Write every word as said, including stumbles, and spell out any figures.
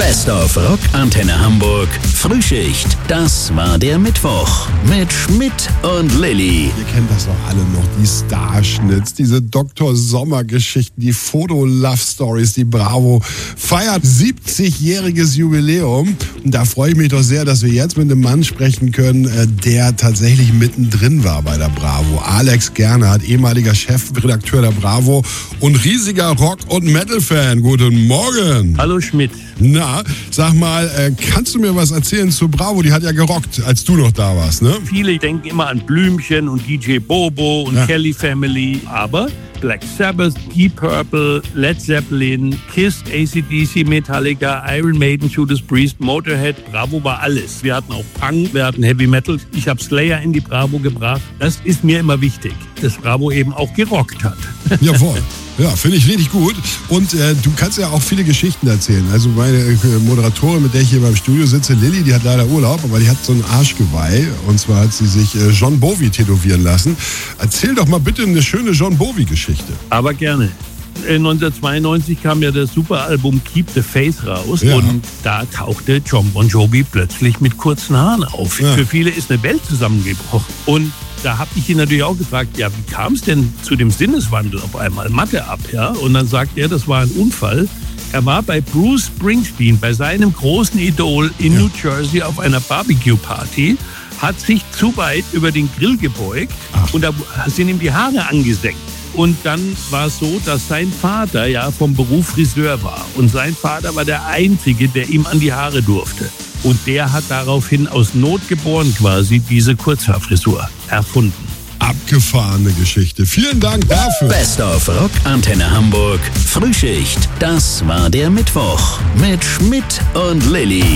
Best of Rock Antenne Hamburg. Frühschicht. Das war der Mittwoch mit Schmidt und Lilly. Ihr kennt das doch alle noch, die Starschnitz, diese Doktor Sommer-Geschichten, die Foto-Love-Stories. Die Bravo feiert siebzigjähriges Jubiläum. Und da freue ich mich doch sehr, dass wir jetzt mit einem Mann sprechen können, der tatsächlich mittendrin war bei der Bravo. Alex Gernhardt, ehemaliger Chefredakteur der Bravo und riesiger Rock- und Metal-Fan. Guten Morgen. Hallo Schmidt. Na, sag mal, äh, kannst du mir was erzählen zu Bravo? Die hat ja gerockt, als du noch da warst, ne? Viele denken immer an Blümchen und D J Bobo und Ja. Kelly Family, aber Black Sabbath, Deep Purple, Led Zeppelin, Kiss, A C D C, Metallica, Iron Maiden, Judas Priest, Motorhead, Bravo war alles. Wir hatten auch Punk, wir hatten Heavy Metal. Ich habe Slayer in die Bravo gebracht. Das ist mir immer wichtig, dass Bravo eben auch gerockt hat. Jawohl. Ja, finde ich richtig gut. Und äh, du kannst ja auch viele Geschichten erzählen. Also meine äh, Moderatorin, mit der ich hier beim Studio sitze, Lilly, die hat leider Urlaub, aber die hat so ein Arschgeweih. Und zwar hat sie sich äh, John Bowie tätowieren lassen. Erzähl doch mal bitte eine schöne John Bowie-Geschichte. Aber gerne. neunzehnhundertzweiundneunzig kam ja das Superalbum Keep the Faith raus, Ja. und da tauchte John Bon Jovi plötzlich mit kurzen Haaren auf. Ja. Für viele ist eine Welt zusammengebrochen. Und da habe ich ihn natürlich auch gefragt, ja, wie kam es denn zu dem Sinneswandel auf einmal? Matte ab, ja? Und dann sagt er, das war ein Unfall. Er war bei Bruce Springsteen, bei seinem großen Idol in Ja. New Jersey auf einer Barbecue-Party, hat sich zu weit über den Grill gebeugt. Ach. Und da sind ihm die Haare angesenkt. Und dann war es so, dass sein Vater ja vom Beruf Friseur war. Und sein Vater war der Einzige, der ihm an die Haare durfte. Und der hat daraufhin aus Not geboren quasi diese Kurzhaarfrisur erfunden. Abgefahrene Geschichte. Vielen Dank dafür. Best of Rock Antenne Hamburg. Frühschicht. Das war der Mittwoch mit Schmidt und Lilly.